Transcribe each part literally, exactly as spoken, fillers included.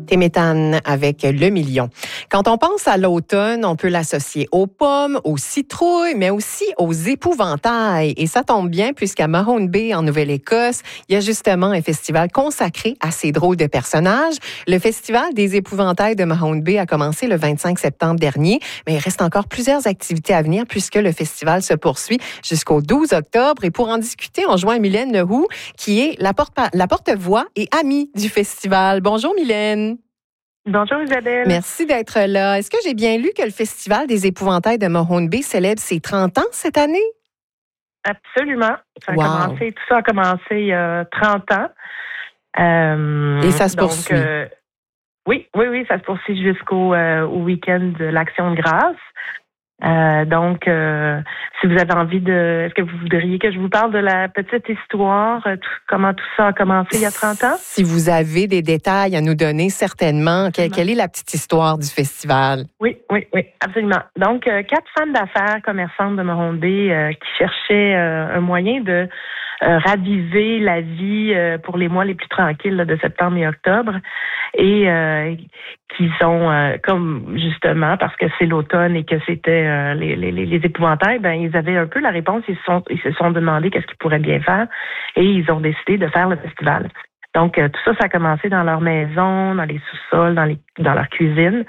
Téméthane avec le million. Quand on pense à l'automne, on peut l'associer aux pommes, aux citrouilles, mais aussi aux épouvantails. Et ça tombe bien puisqu'à Mahone Bay, en Nouvelle-Écosse, il y a justement un festival consacré à ces drôles de personnages. Le Festival des épouvantails de Mahone Bay a commencé le vingt-cinq septembre dernier, mais il reste encore plusieurs activités à venir puisque le festival se poursuit jusqu'au douze octobre. Et pour en discuter, on joint Mylène Leroux, qui est la porte- la porte-voix et amie du festival. Bonjour Mylène. Bonjour Isabelle. Merci d'être là. Est-ce que j'ai bien lu que le Festival des épouvantails de Mahone Bay célèbre ses trente ans cette année? Absolument. Ça a wow. commencé, tout ça a commencé il y a trente ans. Euh, Et ça se donc, poursuit? Euh, oui, oui, oui, ça se poursuit jusqu'au euh, au week-end de l'Action de grâce. Euh, donc, euh, si vous avez envie de... Est-ce que vous voudriez que je vous parle de la petite histoire, tout, comment tout ça a commencé il y a trente ans? Si vous avez des détails à nous donner, certainement. Quelle, quelle est la petite histoire du festival? Oui, oui, oui, absolument. Donc, euh, quatre femmes d'affaires commerçantes de Mahone Bay euh, qui cherchaient euh, un moyen de euh, raviver la vie euh, pour les mois les plus tranquilles là, de septembre et octobre. Et euh, qui sont, euh, comme justement, parce que c'est l'automne et que c'était euh, les, les, les épouvantails, ben ils avaient un peu la réponse. Ils se sont, ils se sont demandé qu'est-ce qu'ils pourraient bien faire et ils ont décidé de faire le festival. Donc, euh, tout ça, ça a commencé dans leur maison, dans les sous-sols, dans, les, dans leur cuisine,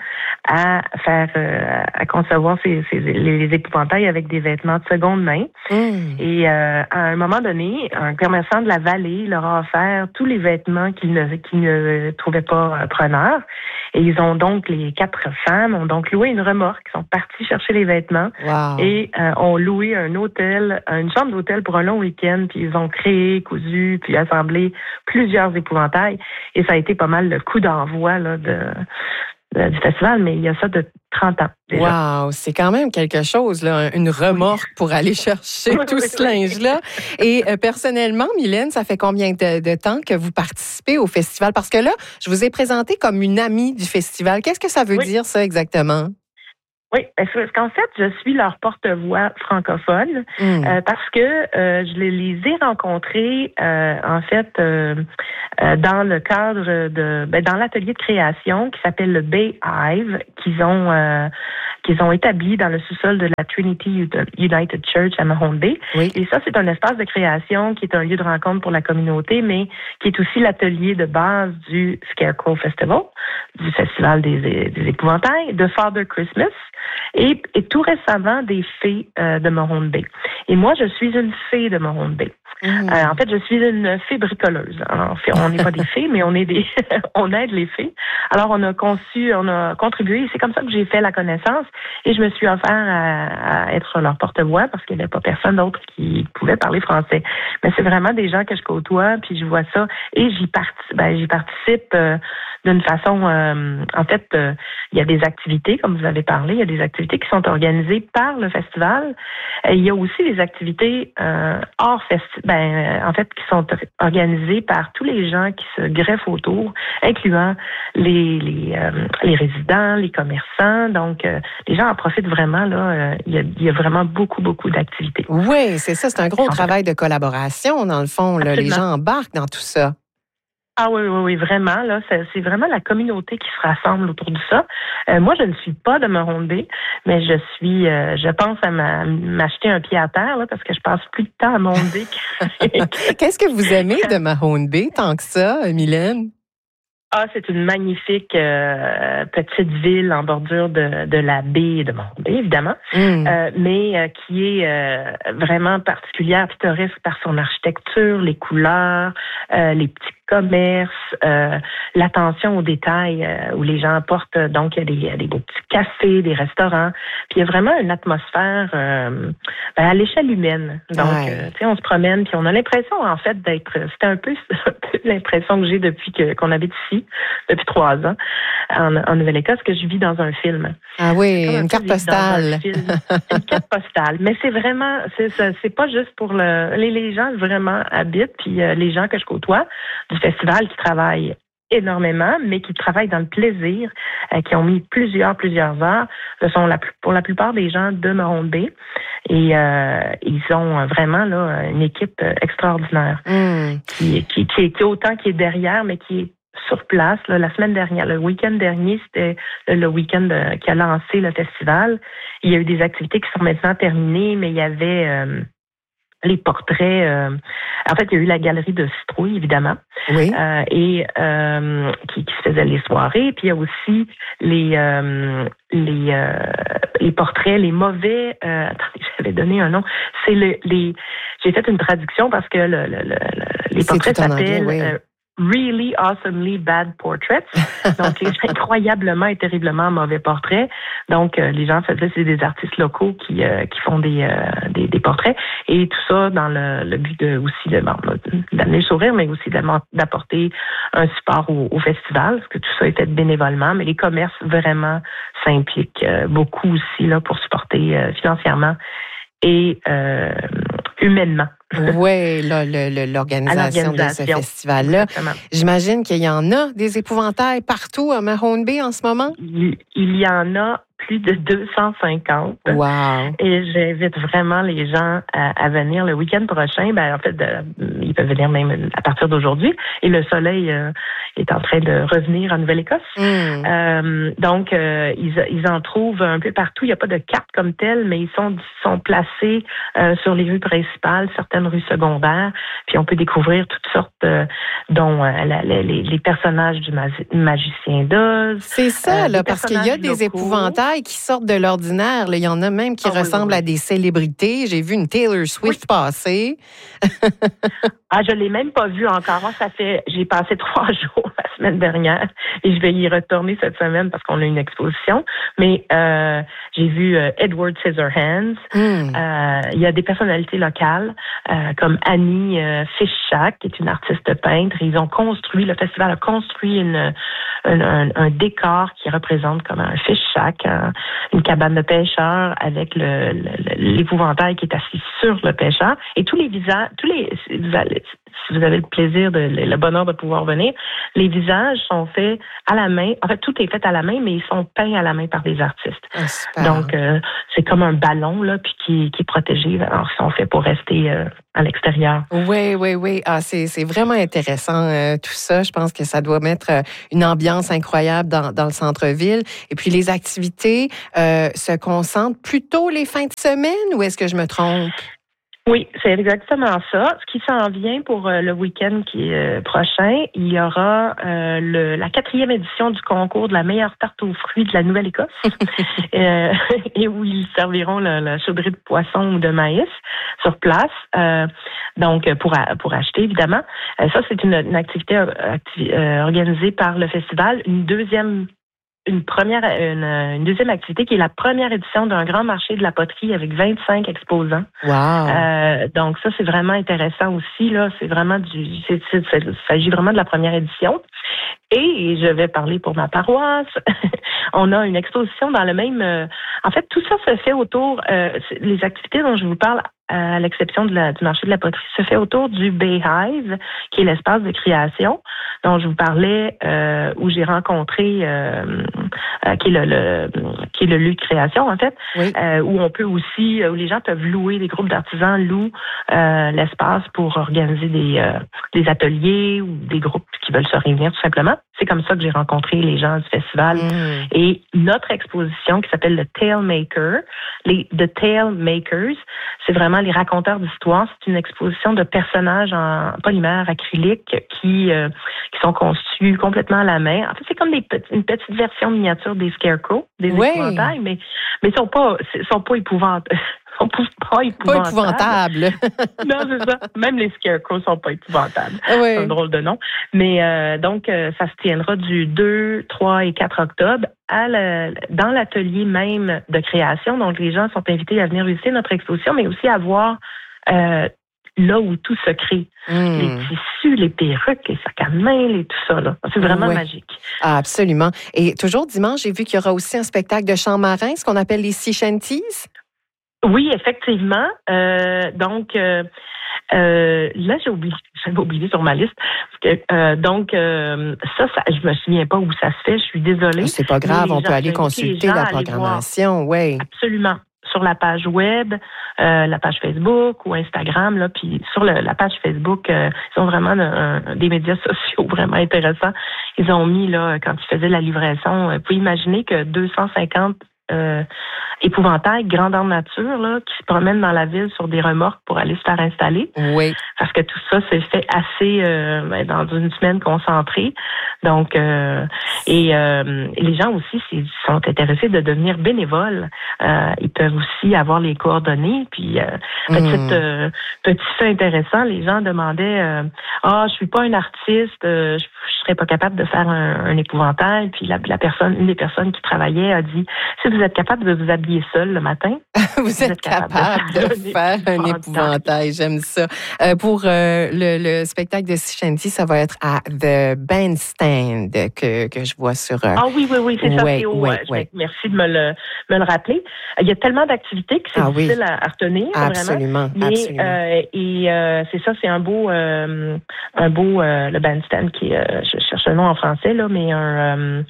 à faire, euh, à concevoir ces, ces, les épouvantails avec des vêtements de seconde main. Mmh. Et euh, à un moment donné, un commerçant de la vallée leur a offert tous les vêtements qu'ils ne, qu'ils ne trouvaient pas euh, preneurs. Et ils ont donc, les quatre femmes ont donc loué une remorque, ils sont partis chercher les vêtements wow. et euh, ont loué un hôtel, une chambre d'hôtel pour un long week-end, puis ils ont créé, cousu, puis assemblé plusieurs épouvantails. Et ça a été pas mal le coup d'envoi là, de, de, du festival, mais il y a ça de trente ans déjà. Wow, c'est quand même quelque chose, là, une remorque oui. pour aller chercher oui, tout oui, ce oui. linge-là. Et euh, personnellement, Mylène, ça fait combien de, de temps que vous participez au festival? Parce que là, je vous ai présenté comme une amie du festival. Qu'est-ce que ça veut oui. dire, ça, exactement? Oui, parce qu'en fait, je suis leur porte-voix francophone mmh. euh, parce que euh, je les, les ai rencontrés euh, en fait euh, euh, dans le cadre de ben, dans l'atelier de création qui s'appelle le Bay Hive qu'ils ont euh, qu'ils ont établi dans le sous-sol de la Trinity United Church à Mahone Bay. Oui. Et ça, c'est un espace de création qui est un lieu de rencontre pour la communauté, mais qui est aussi l'atelier de base du Scarecrow Festival, du Festival des, des épouvantails, de Father Christmas. Et, et tout récemment, des fées euh, de Mahone Bay. Et moi, je suis une fée de Mahone Bay. Mmh. Euh, en fait, je suis une fée bricoleuse. Alors, on n'est pas des fées, mais on est des, on aide les fées. Alors, on a conçu, on a contribué. C'est comme ça que j'ai fait la connaissance et je me suis offert à, à être leur porte-voix parce qu'il n'y avait pas personne d'autre qui pouvait parler français. Mais c'est vraiment des gens que je côtoie, puis je vois ça et j'y participe. Ben, j'y participe euh, d'une façon. Euh, en fait, euh, il y a des activités, comme vous avez parlé, il y a des activités qui sont organisées par le festival. Et il y a aussi des activités euh, hors festival. Ben, en fait, qui sont organisées par tous les gens qui se greffent autour, incluant les les, euh, les résidents, les commerçants. Donc, euh, les gens en profitent vraiment. Là, euh, il y a, il y a vraiment beaucoup, beaucoup d'activités. Oui, c'est ça. C'est un gros travail de collaboration, dans le fond. Là. Les gens embarquent dans tout ça. Ah oui, oui, oui, vraiment. Là, c'est, c'est vraiment la communauté qui se rassemble autour de ça. Euh, moi, je ne suis pas de Mahone Bay, mais je suis, euh, je pense à ma, m'acheter un pied à terre là, parce que je passe plus de temps à Mahone Bay. Qu'est-ce que vous aimez de Mahone Bay tant que ça, Mylène? Ah, c'est une magnifique euh, petite ville en bordure de, de la baie de Mahone Bay, évidemment, mmh. euh, mais euh, qui est euh, vraiment particulière, pittoresque par son architecture, les couleurs, euh, les petits commerces, euh, l'attention aux détails euh, où les gens apportent. Donc, il y a des, il y a des beaux petits cafés, des restaurants. Puis, il y a vraiment une atmosphère euh, ben, à l'échelle humaine. Donc, ouais. euh, tu sais, on se promène, puis on a l'impression, en fait, d'être... C'était un peu, un peu l'impression que j'ai depuis que, qu'on habite ici, depuis trois ans, en, en Nouvelle-Écosse, que je vis dans un film. Ah oui, une carte postale. Une carte postale. Mais c'est vraiment... C'est, c'est pas juste pour le... Les, les gens vraiment habitent, puis euh, les gens que je côtoie du festival qui travaillent énormément, mais qui travaillent dans le plaisir, euh, qui ont mis plusieurs, plusieurs heures. Ce sont la, pour la plupart des gens de Mahone Bay. Et euh, ils ont vraiment là une équipe extraordinaire. Mm. Qui, qui, qui est autant qui est derrière, mais qui est sur place. Là, la semaine dernière, le week-end dernier, c'était le week-end euh, qui a lancé le festival. Il y a eu des activités qui sont maintenant terminées, mais il y avait euh, les portraits. Euh, en fait, il y a eu la galerie de citrouilles, évidemment, oui. euh, et euh, qui, qui se faisait les soirées. Puis il y a aussi les euh, les euh, les portraits, les mauvais. Euh, attendez, j'avais donné un nom. C'est le, les. J'ai fait une traduction parce que le, le, le, les portraits s'appellent oui. euh, Really Awesomely Bad Portraits. Donc, les incroyablement et terriblement mauvais portraits. Donc, euh, les gens faisaient, c'est des artistes locaux qui euh, qui font des, euh, des des portraits. Et tout ça dans le, le but de aussi de bon, d'amener le sourire, mais aussi d'apporter un support au, au festival, parce que tout ça est fait bénévolement. Mais les commerces vraiment s'impliquent euh, beaucoup aussi là pour supporter euh, financièrement et euh, humainement. Oui, là, le, le, l'organisation de ce festival-là. Exactement. J'imagine qu'il y en a des épouvantails partout à Mahone Bay en ce moment? Il, il y en a plus de deux cent cinquante. Wow. Et j'invite vraiment les gens à, à venir le week-end prochain. Ben, en fait, de, ils peuvent venir même à partir d'aujourd'hui. Et le soleil euh, est en train de revenir en Nouvelle-Écosse. Mm. Euh, donc, euh, ils, ils en trouvent un peu partout. Il n'y a pas de carte comme telle, mais ils sont, sont placés euh, sur les rues principales, certaines rues secondaires. Puis on peut découvrir toutes sortes, euh, dont euh, la, la, les, les personnages du magi- magicien d'Oz. C'est ça, euh, là, parce qu'il y a des locaux. Épouvantails qui sortent de l'ordinaire. Là. Il y en a même qui oh, ressemblent oui, oui. à des célébrités. J'ai vu une Taylor Swift oui. passer. Ah, je l'ai même pas vu encore. Moi, ça fait, j'ai passé trois jours la semaine dernière et je vais y retourner cette semaine parce qu'on a une exposition. Mais euh, j'ai vu euh, Edward Scissorhands. Mm. Euh, il y a des personnalités locales euh, comme Annie euh, Fishak, qui est une artiste peintre. Ils ont construit, le festival a construit une, une un, un décor qui représente comme un fish shack, un, une cabane de pêcheurs avec le, le, l'épouvantail qui est assis sur le pêcheur. Et tous les visages, tous les si vous avez le plaisir, de, le bonheur de pouvoir venir, les visages sont faits à la main. En fait, tout est fait à la main, mais ils sont peints à la main par des artistes. Ah, donc, euh, c'est comme un ballon là, puis qui, qui est protégé. Alors, ils sont faits pour rester euh, à l'extérieur. Oui, oui, oui. Ah, c'est, c'est vraiment intéressant euh, tout ça. Je pense que ça doit mettre euh, une ambiance incroyable dans, dans le centre-ville. Et puis, les activités euh, se concentrent plutôt les fins de semaine, ou est-ce que je me trompe? Oui, c'est exactement ça. Ce qui s'en vient pour euh, le week-end qui est euh, prochain, il y aura euh, le, la quatrième édition du concours de la meilleure tarte aux fruits de la Nouvelle-Écosse, euh, et où ils serviront la, la chaudrée de poisson ou de maïs sur place. Euh, donc, pour pour acheter évidemment. Euh, ça, c'est une, une activité acti- euh, organisée par le festival. Une deuxième Une première, une, une deuxième activité qui est la première édition d'un grand marché de la poterie avec vingt-cinq exposants. Wow. Euh, donc ça, c'est vraiment intéressant aussi. Là, c'est vraiment du, c'est, c'est, c'est, il s'agit vraiment de la première édition. Et je vais parler pour ma paroisse. On a une exposition dans le même. Euh, en fait, tout ça se fait autour. Euh, les activités dont je vous parle, à l'exception de la, du marché de la poterie, se fait autour du Bayhive, qui est l'espace de création dont je vous parlais, euh, où j'ai rencontré, euh, euh, qui est le, le qui est le lieu de création en fait, oui. euh, où on peut aussi, où les gens peuvent louer, des groupes d'artisans louent euh, l'espace pour organiser des euh, des ateliers ou des groupes qui veulent se réunir tout simplement. C'est comme ça que j'ai rencontré les gens du festival. Mmh. Et notre exposition qui s'appelle le Tale Maker, les The Tale Makers, c'est vraiment les raconteurs d'histoires. C'est une exposition de personnages en polymère acrylique qui euh, qui sont conçus complètement à la main. En fait, c'est comme des petits, une petite version miniature des scarecrows, des oui. épouvantails, mais mais ils sont pas sont pas épouvantables. Sont pas épouvantables. Pas épouvantables. Non, c'est ça. Même les scarecrows sont pas épouvantables. Oui. C'est un drôle de nom. Mais euh, donc, euh, ça se tiendra du deux, trois et quatre octobre à la, dans l'atelier même de création. Donc, les gens sont invités à venir visiter notre exposition, mais aussi à voir euh, là où tout se crée. Mm. Les tissus, les perruques, les sacs à main, les, tout ça. Là. C'est vraiment oui. magique. Ah, absolument. Et toujours dimanche, j'ai vu qu'il y aura aussi un spectacle de chant marin, ce qu'on appelle les sea shanties. Oui, effectivement. Euh, donc, euh, euh, là, j'ai oublié, j'avais oublié sur ma liste. Parce que, euh, donc, euh, ça, ça, je me souviens pas où ça se fait. Je suis désolée. C'est pas grave, on peut aller consulter la programmation, oui. Absolument. sur la page web, euh, la page Facebook ou Instagram. Là, puis sur le, la page Facebook, euh, ils ont vraiment un, un, des médias sociaux vraiment intéressants. Ils ont mis, là, quand ils faisaient la livraison, vous pouvez imaginer que deux cent cinquante Euh, épouvantails, grandeur nature, là, qui se promènent dans la ville sur des remorques pour aller se faire installer. Oui. Parce que tout ça s'est fait assez euh, ben, dans une semaine concentrée. Donc, euh, et euh, les gens aussi, s'ils sont intéressés de devenir bénévoles, euh, ils peuvent aussi avoir les coordonnées. Puis, euh, petite, mmh. euh, petit fait intéressant, les gens demandaient euh, ah, je suis pas un artiste, euh, je, je serais pas capable de faire un, un épouvantail. Puis la, la personne, une des personnes qui travaillait a dit si vous êtes capable de vous habiller seul le matin, vous, vous êtes, êtes capable, capable de, de faire un épouvantail. J'aime ça. Euh, pour euh, le, le spectacle de Shanty, ça va être à The Bandstand que, que je vois sur... Euh... Ah oui, oui, oui, c'est ça. Ouais, c'est au, ouais, je, ouais. Merci de me le, me le rappeler. Il y a tellement d'activités que c'est ah, difficile oui. à, à retenir. Absolument, vraiment. Mais, absolument. Euh, et euh, c'est ça, c'est un beau... Euh, un beau euh, le Bandstand qui est... Euh, je cherche le nom en français, là, mais un, euh,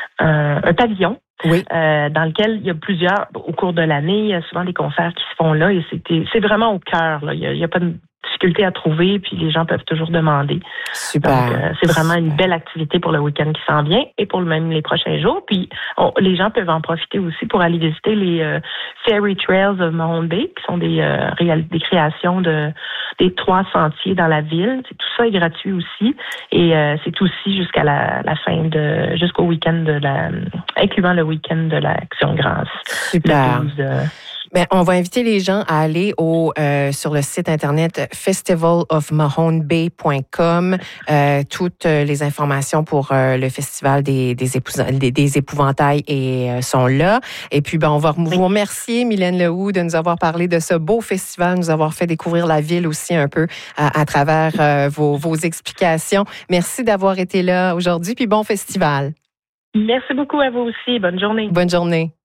un, un pavillon. Oui. Euh, dans lequel il y a plusieurs, au cours de l'année, il y a souvent des concerts qui se font là et c'était, c'est vraiment au cœur. Là. Il n'y a, a pas de difficulté à trouver, puis les gens peuvent toujours demander. Super. Donc, euh, c'est vraiment une belle activité pour le week-end qui s'en vient et pour même les prochains jours. Puis, on, les gens peuvent en profiter aussi pour aller visiter les euh, Fairy Trails of Mahone Bay, qui sont des, euh, réal- des créations de des trois sentiers dans la ville. C'est, tout ça est gratuit aussi. Et euh, c'est aussi jusqu'à la, la fin de, jusqu'au week-end de la, incluant le week-end de l'Action Grâce. Super. Le douze, euh, Ben, on va inviter les gens à aller au euh, sur le site internet festival of mahone bay point com. Euh, toutes les informations pour euh, le festival des des, épous- des, des épouvantails et, euh, sont là. Et puis, ben, on va vous remercier, Mylène Lehoux, de nous avoir parlé de ce beau festival, nous avoir fait découvrir la ville aussi un peu à, à travers euh, vos, vos explications. Merci d'avoir été là aujourd'hui, puis bon festival. Merci beaucoup à vous aussi. Bonne journée. Bonne journée.